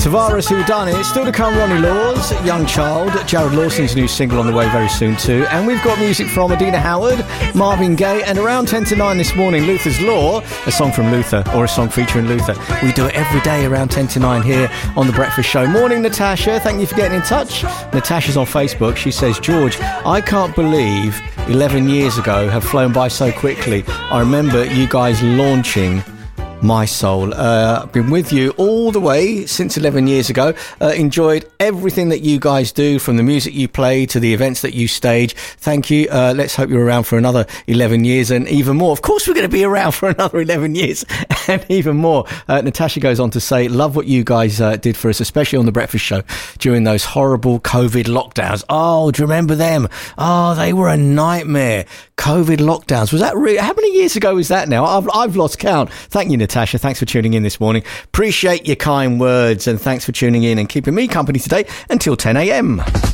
Tavares, who done it. Still to come, Ronnie Laws, Young Child, Jared Lawson's new single on the way very soon too. And we've got music from Adina Howard, Marvin Gaye, and around 10 to 9 this morning, Luther's Law, a song from Luther, or a song featuring Luther. We do it every day around 10 to 9 here on The Breakfast Show. Morning, Natasha. Thank you for getting in touch. Natasha's on Facebook. She says, George, I can't believe 11 years ago have flown by so quickly. I remember you guys launching My Soul. I've been with you all the way since 11 years ago. Enjoyed everything that you guys do, from the music you play to the events that you stage. Thank you. Let's hope you're around for another 11 years and even more. Of course, we're going to be around for another 11 years and even more. Natasha goes on to say, love what you guys did for us, especially on The Breakfast Show during those horrible COVID lockdowns. Oh, do you remember them? Oh, they were a nightmare. COVID lockdowns. Was that how many years ago was that now? I've lost count. Thank you, Natasha. Thanks for tuning in this morning. Appreciate your kind words, and thanks for tuning in and keeping me company today until 10 a.m.